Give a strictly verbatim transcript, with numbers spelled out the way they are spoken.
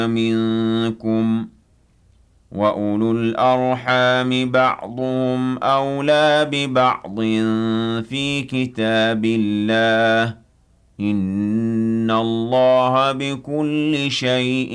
مِنكُمْ وَأُولُو الْأَرْحَامِ بَعْضُهُمْ أَوْلَىٰ بِبَعْضٍ فِي كِتَابِ اللَّهِ ۗ إِنَّ اللَّهَ بِكُلِّ شَيْءٍ